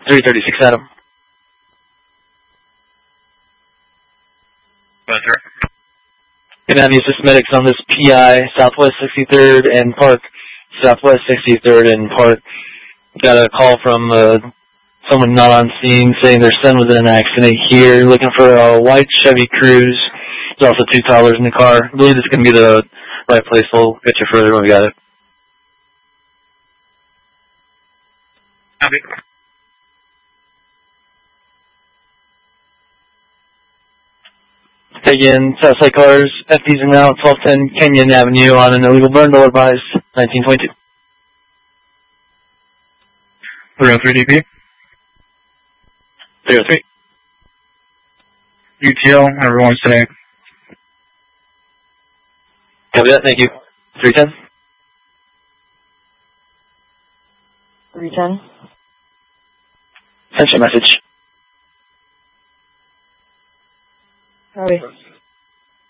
336 Adam. Gonna have you assist medics on this PI, Southwest 63rd and Park. Southwest 63rd and Park. Got a call from someone not on scene saying their son was in an accident here, looking for a white Chevy Cruze. There's also 2 toddlers in the car. I believe this is going to be the right place. We'll get you further when we got it. Copy. Again, Southside cars, FDs and out, 1210 Kenyon Avenue on an illegal burn, door advised, 1922. 303 DP. 303. UTL, everyone's today. Copy that, thank you. 310. 310. Send your message. Copy.